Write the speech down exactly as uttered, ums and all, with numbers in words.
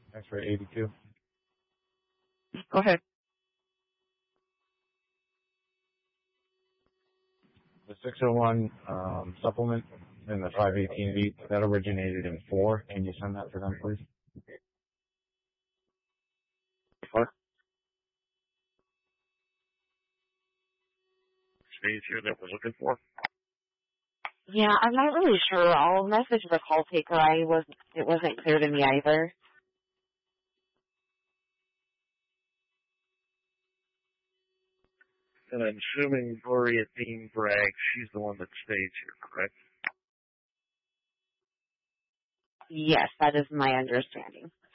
X-ray eighty-two. Go ahead. The six oh one um, supplement and the five eighteen V, that originated in four. Can you send that to them, please? What? Space here that we're looking for? Yeah, I'm not really sure. I'll message the call taker. I was it wasn't clear to me either. And I'm assuming Gloria Dean Bragg, she's the one that stays here, correct? Yes, that is my understanding.